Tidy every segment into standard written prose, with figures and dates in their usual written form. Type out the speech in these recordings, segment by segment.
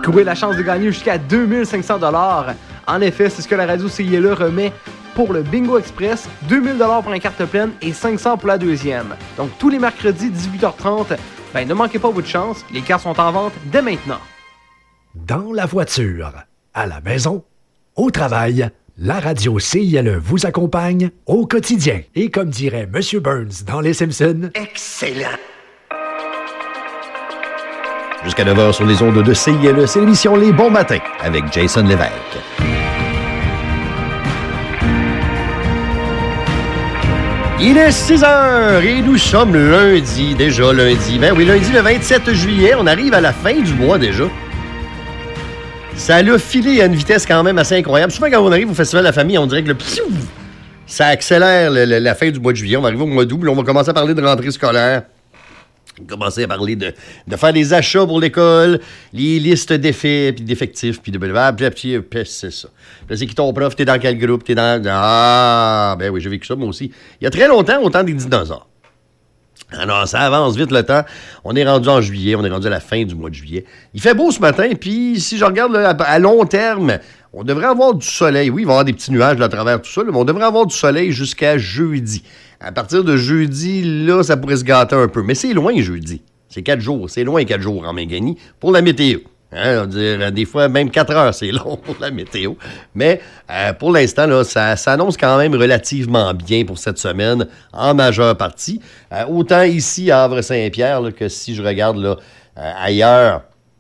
Courez la chance de gagner jusqu'à 2500 $. En effet, c'est ce que la radio CILE remet pour le Bingo Express, 2000 $ pour la carte pleine et 500 pour la deuxième. Donc tous les mercredis 18h30, ne manquez pas votre chance, les cartes sont en vente dès maintenant. Dans la voiture, à la maison, au travail, la radio CILE vous accompagne au quotidien. Et comme dirait M. Burns dans Les Simpsons, excellent! Jusqu'à 9h sur les ondes de CILE, c'est l'émission Les Bons Matins avec Jason Lévesque. Il est 6h et nous sommes lundi, déjà lundi. Ben oui, lundi le 27 juillet, on arrive à la fin du mois déjà. Ça l'a filé à une vitesse quand même assez incroyable. Souvent, quand on arrive au Festival de la Famille, on dirait que ça accélère la fin du mois de juillet. On va arriver au mois d'août, puis on va commencer à parler de rentrée scolaire. Commencer à parler de faire des achats pour l'école, les listes d'effets, puis d'effectifs, puis puis c'est ça. Puis c'est qui ton prof, t'es dans quel groupe, t'es dans... Ah, ben oui, j'ai vécu ça moi aussi. Il y a très longtemps, au temps des dinosaures. Alors, ça avance vite le temps. On est rendu en juillet, on est rendu à la fin du mois de juillet. Il fait beau ce matin, puis si je regarde là, à long terme, on devrait avoir du soleil. Oui, il va y avoir des petits nuages là, à travers tout ça, là, mais on devrait avoir du soleil jusqu'à jeudi. À partir de jeudi, là, ça pourrait se gâter un peu. Mais c'est loin jeudi. C'est 4 jours. C'est loin 4 jours en Méganie pour la météo. Hein, on va dire, des fois, même 4 heures, c'est long pour la météo. Mais pour l'instant, là, ça annonce quand même relativement bien pour cette semaine, en majeure partie. Autant ici à Havre-Saint-Pierre là, que si je regarde là, ailleurs.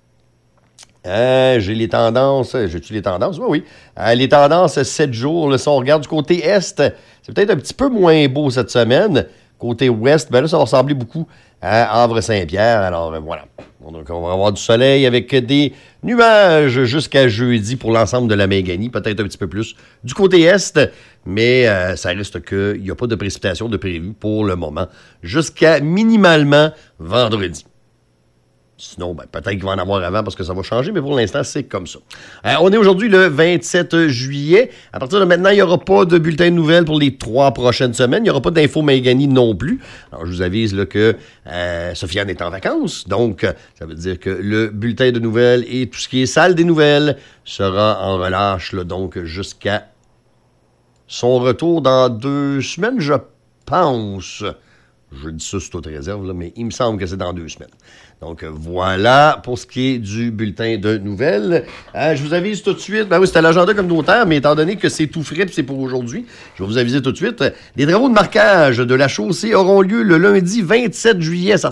J'ai les tendances. J'ai-tu les tendances? Oui. Les tendances 7 jours. Là, si on regarde du côté est, c'est peut-être un petit peu moins beau cette semaine. Côté ouest, ben là, ça va ressembler beaucoup à Havre-Saint-Pierre. Alors, voilà. Donc, on va avoir du soleil avec des nuages jusqu'à jeudi pour l'ensemble de la Méganie. Peut-être un petit peu plus du côté est, mais ça reste qu'il n'y a pas de précipitation de prévu pour le moment. Jusqu'à minimalement vendredi. Sinon, peut-être qu'il va en avoir avant parce que ça va changer, mais pour l'instant, c'est comme ça. On est aujourd'hui le 27 juillet. À partir de maintenant, il n'y aura pas de bulletin de nouvelles pour les 3 prochaines semaines. Il n'y aura pas d'infos Méganie non plus. Alors, je vous avise là, que Sofiane est en vacances. Donc, ça veut dire que le bulletin de nouvelles et tout ce qui est salle des nouvelles sera en relâche, là, donc jusqu'à son retour dans 2 semaines, je pense. Je dis ça sous toute réserve, là, mais il me semble que c'est dans 2 semaines. Donc, voilà pour ce qui est du bulletin de nouvelles. Je vous avise tout de suite, oui, c'était l'agenda communautaire, mais étant donné que c'est tout frais et c'est pour aujourd'hui, je vais vous aviser tout de suite. Les travaux de marquage de la chaussée auront lieu le lundi 27 juillet. Ça